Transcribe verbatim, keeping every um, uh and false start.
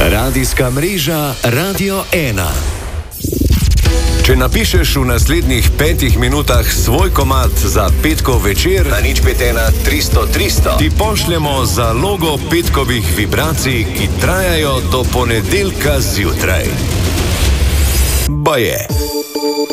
Radijska mreža Radio ena. Če napišeš v naslednjih petih minutah svoj komad za petkov večer, na nič pet ena tristo tristo, ti pošljemo zalogo petkovih vibracij, ki trajajo do ponedeljka zjutraj. Baje.